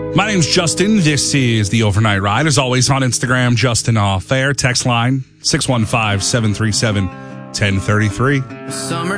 My name's Justin. This is the Overnight Ride. As always, on Instagram, Justin Off Air. Text line 615-737-1033. Summer